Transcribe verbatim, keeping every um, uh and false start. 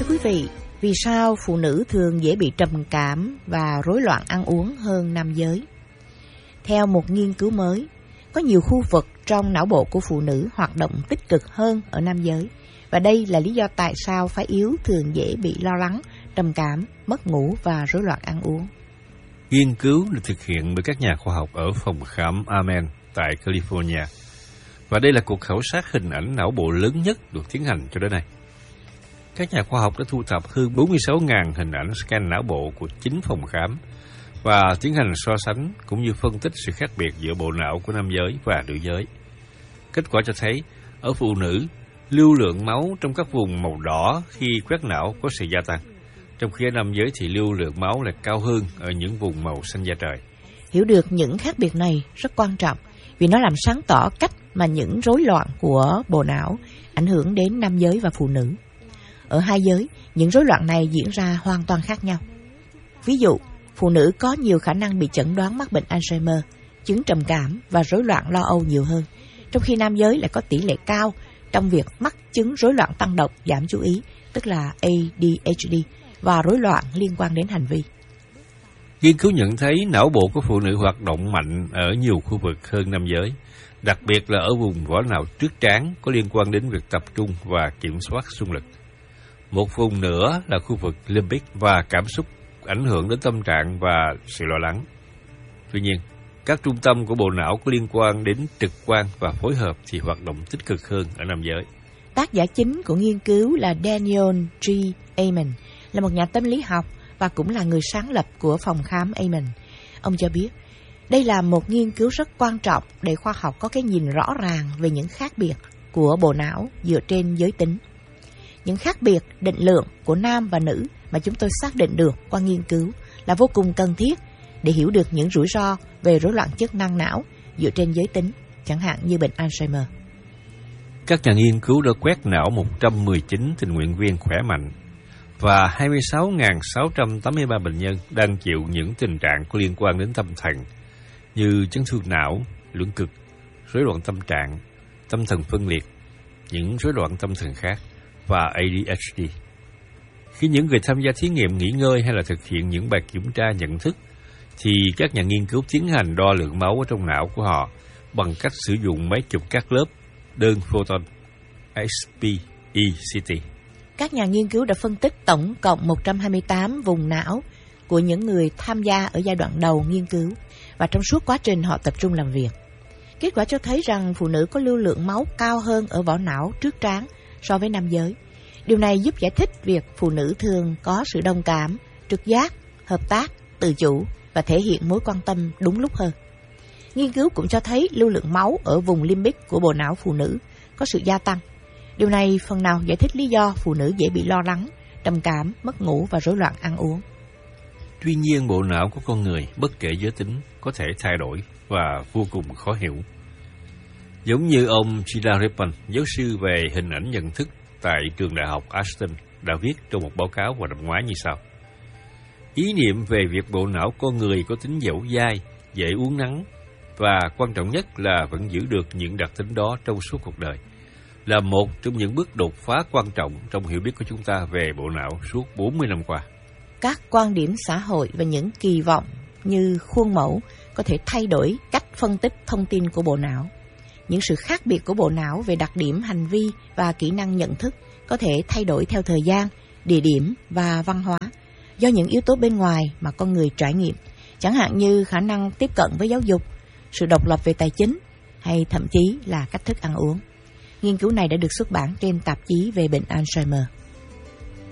Thưa quý vị, vì sao phụ nữ thường dễ bị trầm cảm và rối loạn ăn uống hơn nam giới? Theo một nghiên cứu mới, có nhiều khu vực trong não bộ của phụ nữ hoạt động tích cực hơn ở nam giới. Và đây là lý do tại sao phái yếu thường dễ bị lo lắng, trầm cảm, mất ngủ và rối loạn ăn uống. Nghiên cứu được thực hiện bởi các nhà khoa học ở phòng khám Amen tại California. Và đây là cuộc khảo sát hình ảnh não bộ lớn nhất được tiến hành cho đến nay. Các nhà khoa học đã thu thập hơn bốn mươi sáu nghìn hình ảnh scan não bộ của chín phòng khám và tiến hành so sánh cũng như phân tích sự khác biệt giữa bộ não của nam giới và nữ giới. Kết quả cho thấy, ở phụ nữ, lưu lượng máu trong các vùng màu đỏ khi quét não có sự gia tăng, trong khi ở nam giới thì lưu lượng máu lại cao hơn ở những vùng màu xanh da trời. Hiểu được những khác biệt này rất quan trọng vì nó làm sáng tỏ cách mà những rối loạn của bộ não ảnh hưởng đến nam giới và phụ nữ. Ở hai giới, những rối loạn này diễn ra hoàn toàn khác nhau. Ví dụ, phụ nữ có nhiều khả năng bị chẩn đoán mắc bệnh Alzheimer, chứng trầm cảm và rối loạn lo âu nhiều hơn, trong khi nam giới lại có tỷ lệ cao trong việc mắc chứng rối loạn tăng động giảm chú ý, tức là A D H D, và rối loạn liên quan đến hành vi. Nghiên cứu nhận thấy não bộ của phụ nữ hoạt động mạnh ở nhiều khu vực hơn nam giới, đặc biệt là ở vùng vỏ não trước trán có liên quan đến việc tập trung và kiểm soát xung lực. Một vùng nữa là khu vực limbic và cảm xúc ảnh hưởng đến tâm trạng và sự lo lắng. Tuy nhiên, các trung tâm của bộ não có liên quan đến trực quan và phối hợp thì hoạt động tích cực hơn ở nam giới. Tác giả chính của nghiên cứu là Daniel G. Amen, là một nhà tâm lý học và cũng là người sáng lập của phòng khám Amen. Ông cho biết, đây là một nghiên cứu rất quan trọng để khoa học có cái nhìn rõ ràng về những khác biệt của bộ não dựa trên giới tính. Những khác biệt định lượng của nam và nữ mà chúng tôi xác định được qua nghiên cứu là vô cùng cần thiết để hiểu được những rủi ro về rối loạn chức năng não dựa trên giới tính, chẳng hạn như bệnh Alzheimer. Các nhà nghiên cứu đã quét não một trăm mười chín tình nguyện viên khỏe mạnh và hai mươi sáu nghìn sáu trăm tám mươi ba bệnh nhân đang chịu những tình trạng có liên quan đến tâm thần như chấn thương não, lưỡng cực, rối loạn tâm trạng, tâm thần phân liệt, những rối loạn tâm thần khác và A D H D. Khi những người tham gia thí nghiệm nghỉ ngơi hay là thực hiện những bài kiểm tra nhận thức, thì các nhà nghiên cứu tiến hành đo lượng máu ở trong não của họ bằng cách sử dụng máy chụp các lớp đơn photon S P E C T. Các nhà nghiên cứu đã phân tích tổng cộng một trăm hai mươi tám vùng não của những người tham gia ở giai đoạn đầu nghiên cứu và trong suốt quá trình họ tập trung làm việc. Kết quả cho thấy rằng phụ nữ có lưu lượng máu cao hơn ở vỏ não trước trán so với nam giới. Điều này giúp giải thích việc phụ nữ thường có sự đồng cảm, trực giác, hợp tác, tự chủ và thể hiện mối quan tâm đúng lúc hơn. Nghiên cứu cũng cho thấy lưu lượng máu ở vùng limbic của bộ não phụ nữ có sự gia tăng. Điều này phần nào giải thích lý do phụ nữ dễ bị lo lắng, trầm cảm, mất ngủ và rối loạn ăn uống. Tuy nhiên, bộ não của con người, bất kể giới tính, có thể thay đổi và vô cùng khó hiểu. Giống như ông Gilda Ripon, giáo sư về hình ảnh nhận thức tại trường đại học Ashton, đã viết trong một báo cáo vào năm ngoái như sau. Ý niệm về việc bộ não con người có tính dẻo dai, dễ uốn nắn và quan trọng nhất là vẫn giữ được những đặc tính đó trong suốt cuộc đời, là một trong những bước đột phá quan trọng trong hiểu biết của chúng ta về bộ não suốt bốn mươi năm qua. Các quan điểm xã hội và những kỳ vọng như khuôn mẫu có thể thay đổi cách phân tích thông tin của bộ não. Những sự khác biệt của bộ não về đặc điểm hành vi và kỹ năng nhận thức có thể thay đổi theo thời gian, địa điểm và văn hóa do những yếu tố bên ngoài mà con người trải nghiệm, chẳng hạn như khả năng tiếp cận với giáo dục, sự độc lập về tài chính hay thậm chí là cách thức ăn uống. Nghiên cứu này đã được xuất bản trên tạp chí về bệnh Alzheimer.